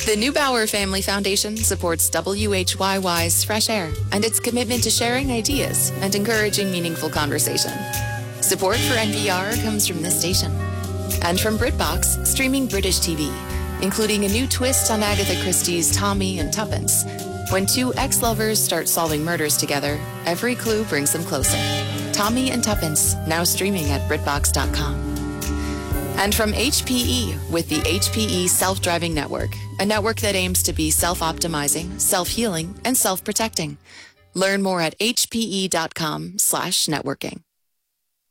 The Neubauer Family Foundation supports WHYY's Fresh Air and its commitment to sharing ideas and encouraging meaningful conversation. Support for NPR comes from this station and from BritBox, streaming British TV, including a new twist on Agatha Christie's Tommy and Tuppence. When two ex-lovers start solving murders together, every clue brings them closer. Tommy and Tuppence, now streaming at BritBox.com. And from HPE with the HPE Self-Driving Network, a network that aims to be self-optimizing, self-healing, and self-protecting. Learn more at hpe.com/networking.